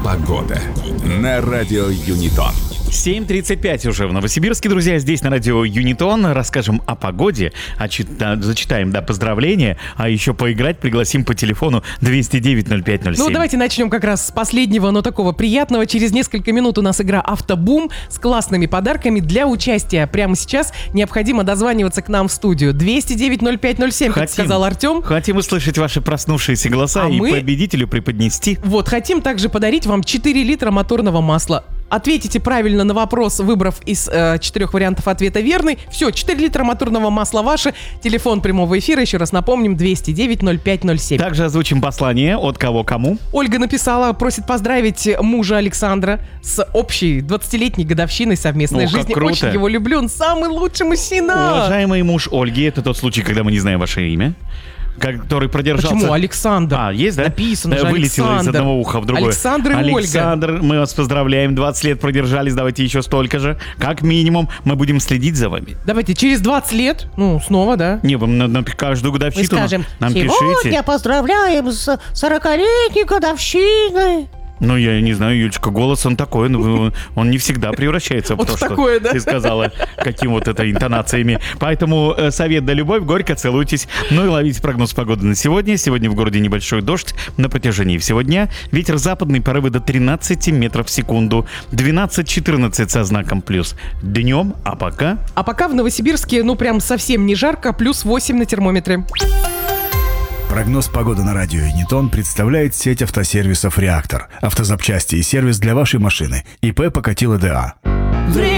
Погода на радио Юнитон. 7:35 уже в Новосибирске, друзья. Здесь на радио Юнитон расскажем о погоде, зачитаем, поздравления, а еще поиграть пригласим по телефону 209-05-07. Ну, давайте начнем как раз с последнего, но такого приятного. Через несколько минут у нас игра «Автобум» с классными подарками для участия. Прямо сейчас необходимо дозваниваться к нам в студию. 209-05-07, как сказал Артем. Хотим услышать ваши проснувшиеся голоса и победителю преподнести. Вот, хотим также подарить вам 4 литра моторного масла. Ответите правильно на вопрос, выбрав из 4 вариантов ответа верный. Все, 4 литра моторного масла ваше. Телефон прямого эфира, еще раз напомним, 209-05-07. Также озвучим послание от кого кому. Ольга написала, просит поздравить мужа Александра с общей 20-летней годовщиной совместной жизни. Круто. Очень его люблю, он самый лучший мужчина. Уважаемый муж Ольги, это тот случай, когда мы не знаем ваше имя, который продержался... Почему? Александр. Есть, да? Написано же Вылетело Александр. из одного уха в другое. Александр и Ольга. Александр, мы вас поздравляем. 20 лет продержались, давайте еще столько же. Как минимум, мы будем следить за вами. Давайте, через 20 лет, снова, да? Не, вам на каждую годовщину Мы скажем, нам сегодня пишите. поздравляем с 40-летней годовщиной. Ну, я не знаю, Юлечка, голос он такой, но он не всегда превращается в Вот то, в такое, что да? ты сказала, каким вот это интонациями. Поэтому совет да любовь, горько целуйтесь. Ну и ловите прогноз погоды на сегодня. Сегодня в городе небольшой дождь на протяжении всего дня. Ветер западный, порывы до 13 метров в секунду. 12-14 со знаком плюс днем, а пока... А пока в Новосибирске, прям совсем не жарко, плюс 8 на термометре. Прогноз погоды на радио Юнитон представляет сеть автосервисов «Реактор». Автозапчасти и сервис для вашей машины. ИП Покатило ДА. Время